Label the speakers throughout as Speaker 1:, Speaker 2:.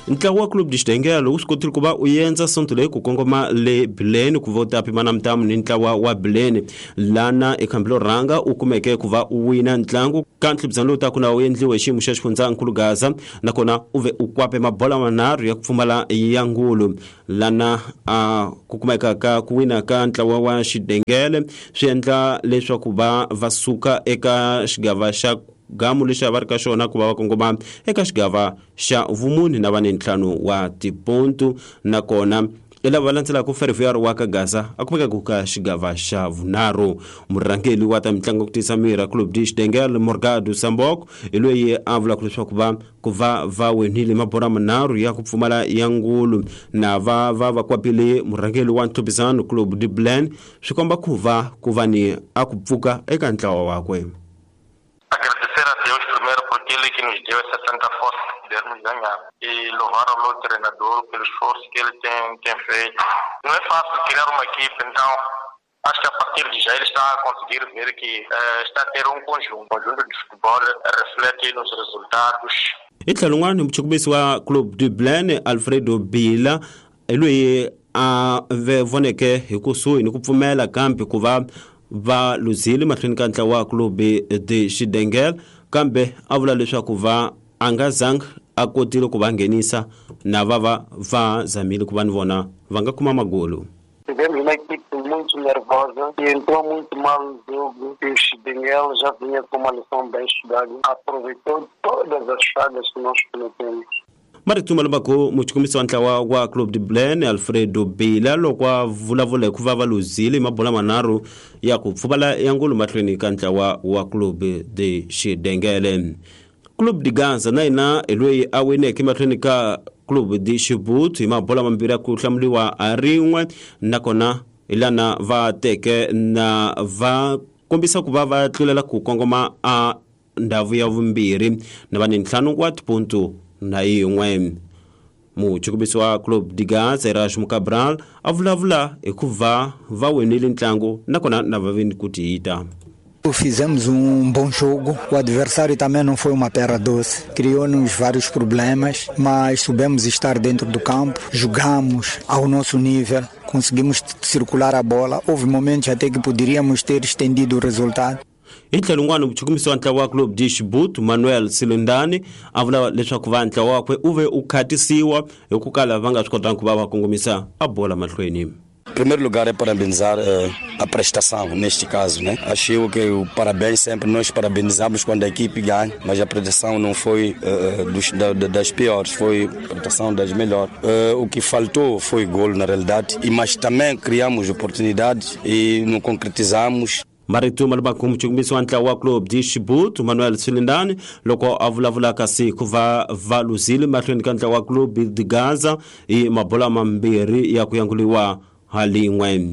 Speaker 1: ntlawa wa Club Dixidengele wu swikotile ku va u yenza sonto leyi ku kongoma le Bileni ku vota pimana mtamu ni ntlawa wa Bileni lana ekhambilo ranga u kumeke ku va u wina ntlangu ka nhluphizano lowu ta ku na wu endliwe hi xiyimo xa xifundzankulu Gaza nakona u ve u kwape mabola manharhu ya ku pfumala ya ngulu lana ku kumeka ka ku wina ka ntlawa wa Xidengele swi endla leswaku va suka eka xigava xa gamu lexi va ri ka xona ku va kongoma eka xigava xa vumuni na vani ntlhanu wa tipontu nakona lava landzela ku Ferroviário wa ka Gaza a kumeka ku ka xigava xa vunharhu. Murhangeli wa ta mitlangu ku tisa mira Club Dixidengele Morgado Samboko loyi a vula ku leswaku ku va wenile mabola manharhu ya ku pfumala ya ngulu na va kwapile murhangeli wa nhluphizano Club de Bileni swi komba ku va ni a ku pfuka eka ntlawa wakwe.
Speaker 2: Agradecer a Deus primeiro porque Ele que nos deu essa tanta força de podermos ganhar e louvar ao meu treinador pelo esforço que ele tem feito. Não é fácil criar uma equipe, então acho que a partir de já ele está a conseguir ver que está a ter um conjunto de futebol reflete nos resultados.
Speaker 1: Itlalungani mchukubisi wa Club de Bileni Alfredo Bila loyi a voneke hi kusuhi ni ku pfumela kambe ku va luzile mahlweni ka ntlawa wa Club Dixidengele kambe a vula leswaku anga zanga a kotile ku va nghenisa na va zamile ku va ni vona va nga kuma magolo.
Speaker 3: Tivemos uma equipe muito nervosa e entrou muito mal no jogo e o Xidengele já vinha com uma lição bem estudada, aproveitou todas as falhas que nós cometemos.
Speaker 1: Marituma lubako muchukumisi wa ntlawa wa Club de Bileni Alfredo Bila loko a vulavula ku va luzile mabola manharhu ya ku pfumala ya ngulu mahlweni ka ntlawa wa Club Dixidengele. Club de Gaza na ina loyi a wineke mahlweni ka Club Dixibut hi mabola mambirhi ya ku hlamuliwa a rin'we nakona ilana va teke na va kombisa ku va tlulela ku kongoma a ndhawu ya vumbirhi na vani ntlhanu wa tipontu na yin'we. Muchukubisi wa Club de Gaza Erasmo Cabral a vulavula hi ku va wenile ntlangu nakona na vaveni ku tiyita.
Speaker 4: Fizemos bom jogo, o adversário também não foi uma terra doce, criou-nos vários problemas, mas soubemos estar dentro do campo, jogamos ao nosso nível, conseguimos circular a bola, houve momentos até que poderíamos ter estendido o resultado.
Speaker 1: Itlalungwana muchukumisi wa ntlawa wa Club Dixibut Manuel Silundani a vula leswaku va ntlawa wakwe u ve u khatisiwa hi ku kala va nga swi kotanga ku va kongomisa a bola mahlweni.
Speaker 5: Em primeiro lugar é parabenizar a prestação neste caso, né? Acho que o parabéns sempre nós parabenizamos quando a equipe ganha, mas a prestação não foi das piores, foi a prestação das melhores. O que faltou foi gol na realidade, mas também criamos oportunidades e não concretizamos.
Speaker 1: Marituma lubako muchukumisi wa ntlawa wa Club Dixibut Manuel Silindani loko a vulavula kasi ku va luzile mahlweni ka ntlawa wa Club de Gaza hi mabola mambirhi ya ku yanguliwa halin'we.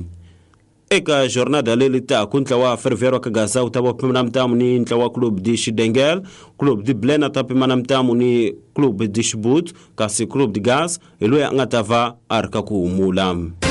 Speaker 1: Eka jornada leyi taka ntlawa wa Ferroviário wa ka Gaza u ta va pimana mtamu ni ntlawa wa Club Dixidengele. Club de Bileni ta pimana mtamu ni Club Dixibut kasi Club de Gaza loyi a nga ta va a ri ka ku humula.